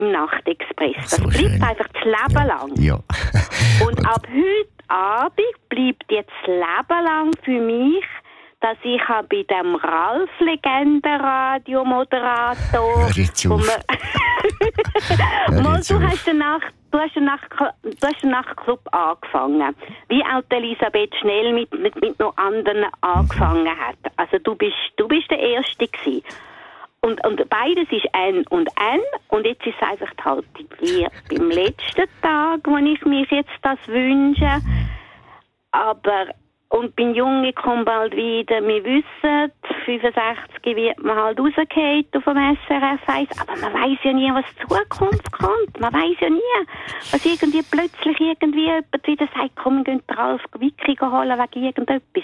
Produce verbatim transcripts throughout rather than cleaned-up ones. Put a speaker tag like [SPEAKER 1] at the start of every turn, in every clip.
[SPEAKER 1] im Nachtexpress. Das
[SPEAKER 2] So
[SPEAKER 1] bleibt
[SPEAKER 2] schön.
[SPEAKER 1] einfach das Leben
[SPEAKER 2] Ja.
[SPEAKER 1] lang.
[SPEAKER 2] Ja.
[SPEAKER 1] Und ab heute Abend bleibt jetzt das Leben lang für mich, dass ich habe bei dem Ralf Legenden-Radiomoderator,
[SPEAKER 2] Hör jetzt auf. Hör
[SPEAKER 1] Mal,
[SPEAKER 2] jetzt
[SPEAKER 1] du
[SPEAKER 2] auf.
[SPEAKER 1] hast den Nacht, du hast den Nacht, du hast den Nachtclub angefangen, wie auch die Elisabeth Schnell mit, mit, mit noch anderen angefangen hat. Also du bist, du bist der Erste gewesen. Und, und beides ist N und N. Und jetzt ist es einfach halt wie beim letzten Tag, wo ich mir jetzt das wünsche. Aber, und beim Jungen kommt bald wieder, wir wissen, fünfundsechzig wird man halt rausgefallen auf dem S R F eins. Aber man weiss ja nie, was die Zukunft kommt. Man weiss ja nie, was irgendwie plötzlich irgendwie jemand wieder sagt, komm, wir gehen Ralf Wicki holen wegen irgendetwas.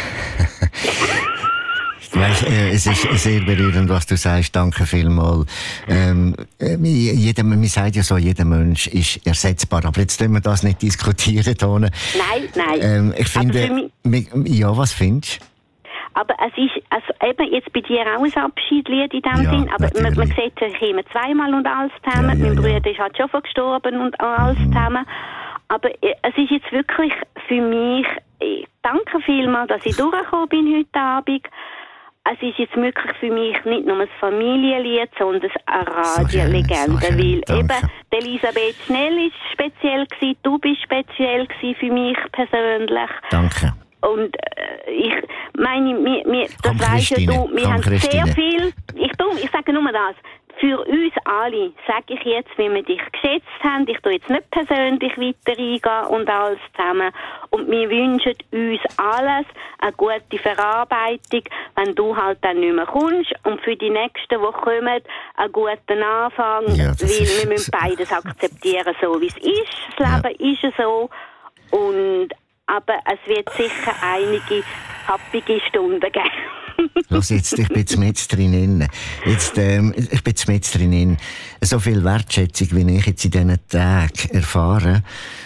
[SPEAKER 2] Weißt, äh, es ist sehr berührend, was du sagst. Danke vielmals. Ähm, äh, jeder, man sagt ja so, jeder Mensch ist ersetzbar. Aber jetzt können wir das nicht diskutieren. Tone.
[SPEAKER 1] Nein, nein.
[SPEAKER 2] Ähm, ich finde,
[SPEAKER 1] mich,
[SPEAKER 2] mi- ja, was findest du?
[SPEAKER 1] aber es ist, also eben jetzt bei dir auch ein Abschiedslied in dem
[SPEAKER 2] Ja,
[SPEAKER 1] Sinn, aber man, man
[SPEAKER 2] natürlich.
[SPEAKER 1] sieht sich immer zweimal und alles zusammen.
[SPEAKER 2] Ja, ja,
[SPEAKER 1] mein
[SPEAKER 2] ja.
[SPEAKER 1] Bruder ist halt schon von gestorben und alles
[SPEAKER 2] Mhm.
[SPEAKER 1] zusammen. Aber äh, es ist jetzt wirklich für mich, äh, danke vielmals, dass ich durchgekommen bin heute Abend. Es ist jetzt wirklich für mich nicht nur ein Familienlied, sondern eine Radiolegende.
[SPEAKER 2] So schön, so schön,
[SPEAKER 1] Weil
[SPEAKER 2] danke.
[SPEAKER 1] eben, die Elisabeth Schnell ist speziell gewesen, du bist speziell gewesen für mich persönlich.
[SPEAKER 2] Danke.
[SPEAKER 1] Und äh, ich meine, wir, wir, das
[SPEAKER 2] Komm,
[SPEAKER 1] weisst ja
[SPEAKER 2] Christine,
[SPEAKER 1] du, wir
[SPEAKER 2] komm,
[SPEAKER 1] haben
[SPEAKER 2] Christine.
[SPEAKER 1] sehr viel, ich, tu, ich sage nur das, für uns alle, sage ich jetzt, wie wir dich geschätzt haben, ich tue jetzt nicht persönlich weiter eingehen und alles zusammen. Und wir wünschen uns alles eine gute Verarbeitung, wenn du halt dann nicht mehr kommst und für die nächsten, die kommen, einen guten Anfang,
[SPEAKER 2] Ja, das
[SPEAKER 1] weil
[SPEAKER 2] ist-
[SPEAKER 1] wir müssen beides akzeptieren, so wie es ist. Das
[SPEAKER 2] Ja.
[SPEAKER 1] Leben ist so und aber es wird sicher einige happige Stunden geben.
[SPEAKER 2] Lass jetzt, ich bin jetzt mit drin. Jetzt, ähm, ich bin jetzt mit drin. So viel Wertschätzung, wie ich jetzt in diesen Tagen erfahre,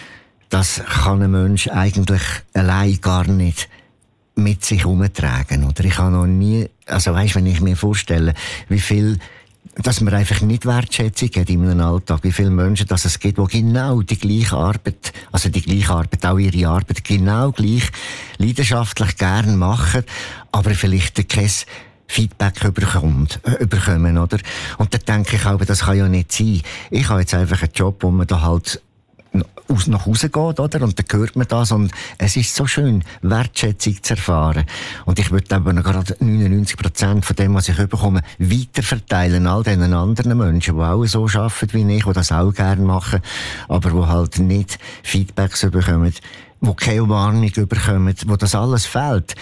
[SPEAKER 2] das kann ein Mensch eigentlich allein gar nicht mit sich herumtragen. Oder ich habe noch nie, also weisst, wenn ich mir vorstelle, wie viel, dass man einfach nicht Wertschätzung hat in einem Alltag, wie viele Menschen dass es gibt, die genau die gleiche Arbeit, also die gleiche Arbeit, auch ihre Arbeit genau gleich leidenschaftlich gern machen, aber vielleicht kein Feedback überkommt, äh, überkommen, oder? Und dann denke ich auch, das kann ja nicht sein. Ich habe jetzt einfach einen Job, wo man da halt aus nach Hause geht, oder? Und dann hört man das und es ist so schön, Wertschätzung zu erfahren. Und ich würde aber noch gerade neunundneunzig Prozent von dem, was ich bekomme, weiterverteilen all diesen anderen Menschen, die auch so arbeiten wie ich, die das auch gerne machen, aber die halt nicht Feedbacks bekommen, die keine Warnung bekommen, wo das alles fehlt.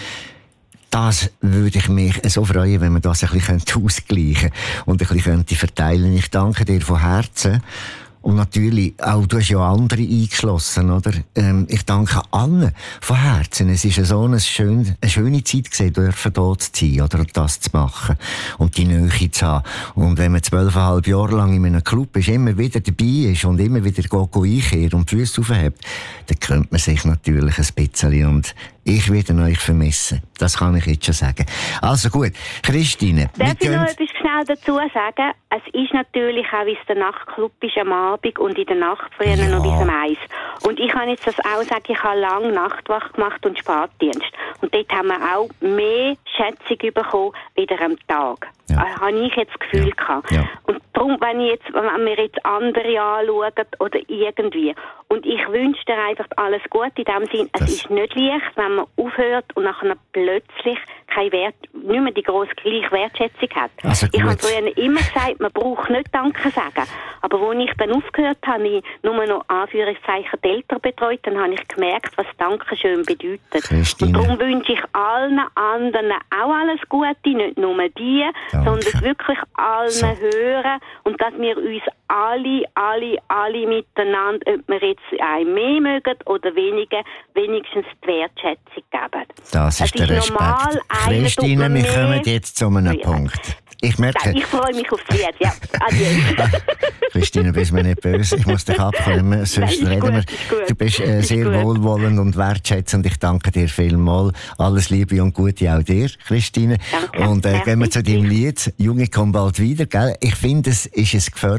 [SPEAKER 2] Das würde ich mich so freuen, wenn man das ein bisschen ausgleichen könnte und ein bisschen könnte verteilen. Ich danke dir von Herzen. Und natürlich, auch du hast ja andere eingeschlossen, oder? Ähm, ich danke allen von Herzen. Es ist so eine schöne, eine schöne Zeit gewesen, dürfen dort zu sein, oder? Und das zu machen. Und die Nähe zu haben. Und wenn man zwölfeinhalb Jahre lang in einem Club ist, immer wieder dabei ist und immer wieder geht, geht einkehrt und die Füße aufhebt, dann könnte man sich natürlich ein bisschen und ich werde euch vermissen. Das kann ich jetzt schon sagen. Also gut, Christine.
[SPEAKER 1] Darf ich
[SPEAKER 2] wir
[SPEAKER 1] noch
[SPEAKER 2] gehen-
[SPEAKER 1] etwas schnell dazu sagen? Es ist natürlich auch, wie es der Nachtclub ist am Abend und in der Nacht früher
[SPEAKER 2] Ja.
[SPEAKER 1] noch bis um eins. Und ich kann jetzt das auch sagen, ich habe lange Nachtwacht gemacht und Spätdienst. Und dort haben wir auch mehr Schätzung bekommen, wieder am Tag.
[SPEAKER 2] Ja.
[SPEAKER 1] Äh, habe ich jetzt das Gefühl
[SPEAKER 2] Ja.
[SPEAKER 1] gehabt.
[SPEAKER 2] Ja.
[SPEAKER 1] Und darum, wenn, ich jetzt, wenn wir jetzt andere anschauen oder irgendwie. Und ich wünsche dir einfach alles Gute in dem Sinn. Es
[SPEAKER 2] Das-
[SPEAKER 1] ist nicht leicht, wenn man aufhört und nachher plötzlich kein Wert, nicht mehr die grosse gleiche Wertschätzung hat.
[SPEAKER 2] Also
[SPEAKER 1] ich habe
[SPEAKER 2] gut.
[SPEAKER 1] früher immer gesagt, man braucht nicht Danke sagen. Aber als ich dann aufgehört habe, ich nur noch Anführungszeichen die Eltern betreut, dann habe ich gemerkt, was Dankeschön bedeutet.
[SPEAKER 2] Christine.
[SPEAKER 1] Und darum wünsche ich allen anderen auch alles Gute, nicht nur die,
[SPEAKER 2] Danke.
[SPEAKER 1] sondern wirklich allen
[SPEAKER 2] So.
[SPEAKER 1] hören und dass wir uns alle, alle, alle miteinander, ob wir jetzt ein mehr mögen oder weniger, wenigstens die Wertschätzung geben.
[SPEAKER 2] Das ist
[SPEAKER 1] Es
[SPEAKER 2] der
[SPEAKER 1] ist
[SPEAKER 2] Respekt.
[SPEAKER 1] normal, einer tut
[SPEAKER 2] Christine,
[SPEAKER 1] mir
[SPEAKER 2] wir
[SPEAKER 1] mehr-
[SPEAKER 2] kommen jetzt zu einem
[SPEAKER 1] Ja.
[SPEAKER 2] Punkt. Ich merke,
[SPEAKER 1] Ich freue mich aufs Lied, ja. Adieu.
[SPEAKER 2] Christine, bist mir nicht böse, ich muss dich abklemmen, sonst
[SPEAKER 1] Nein, ist
[SPEAKER 2] reden
[SPEAKER 1] gut,
[SPEAKER 2] wir.
[SPEAKER 1] ist gut.
[SPEAKER 2] Du bist äh,
[SPEAKER 1] Ist
[SPEAKER 2] sehr
[SPEAKER 1] gut.
[SPEAKER 2] wohlwollend und wertschätzend. Ich danke dir vielmals. Alles Liebe und Gute auch dir, Christine.
[SPEAKER 1] Danke.
[SPEAKER 2] Und äh,
[SPEAKER 1] Merci.
[SPEAKER 2] gehen wir zu deinem Lied. Junge, komm bald wieder, gell? Ich finde, es ist ein gefährliches Lied.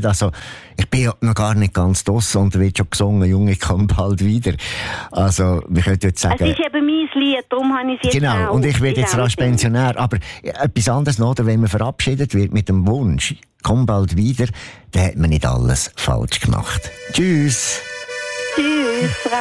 [SPEAKER 2] nicht. Also, ich bin ja noch gar nicht ganz draussen und da wird schon gesungen, Junge, komm bald wieder. Also, wir können jetzt sagen...
[SPEAKER 1] Es ist eben mein Lied, darum habe ich es jetzt
[SPEAKER 2] Genau,
[SPEAKER 1] auch.
[SPEAKER 2] und ich werde jetzt rasch Pensionär. Aber etwas anderes noch, oder wenn man verabschiedet wird mit dem Wunsch, komm bald wieder, dann hat man nicht alles falsch gemacht. Tschüss!
[SPEAKER 1] Tschüss!